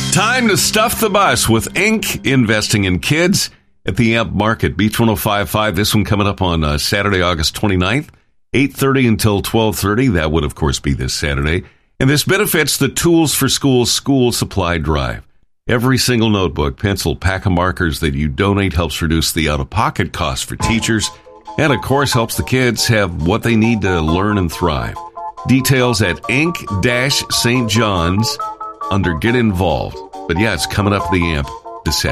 Time to stuff the bus with Inc. Investing in Kids at the Amp Market. Beach 105.5. This one coming up on Saturday, August 29th, 8:30 until 12:30. That would, of course, be this Saturday. And this benefits the Tools for Schools school supply drive. Every single notebook, pencil, pack of markers that you donate helps reduce the out-of-pocket costs for teachers and, of course, helps the kids have what they need to learn and thrive. Details at Inc-St. John's under Get Involved. But yeah, it's coming up at the Amp this Saturday.